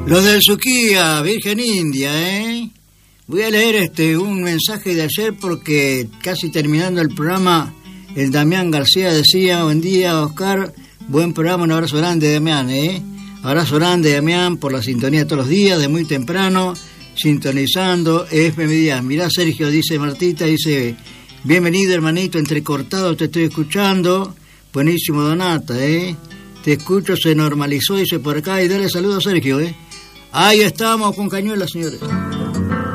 Los del Suquía, Virgen India, ¿eh? Voy a leer un mensaje de ayer porque casi terminando el programa, el Damián García decía: buen día, Oscar, buen programa, un abrazo grande, Damián, ¿eh? Abrazo grande, Damián, por la sintonía todos los días, de muy temprano, sintonizando FM Díaz. Mirá, Sergio, dice Martita, dice: bienvenido, hermanito, entrecortado, te estoy escuchando. Buenísimo, Donata, ¿eh? Te escucho, se normalizó, dice por acá, y dale saludos a Sergio, ¿eh? Ahí estamos con Cañuelas, señores.